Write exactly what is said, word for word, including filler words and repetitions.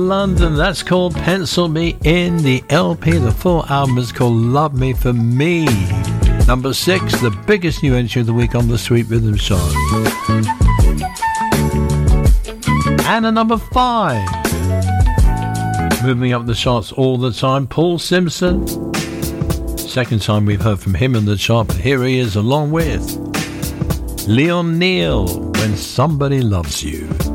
London, that's called Pencil Me In. The L P, the full album is called Love Me For Me. Number six, the biggest new entry of the week on the Sweet Rhythm chart. And a number five, moving up the charts all the time, Paul Simpson. Second time we've heard from him in the chart, but here he is along with Leon Neal, When Somebody Loves You.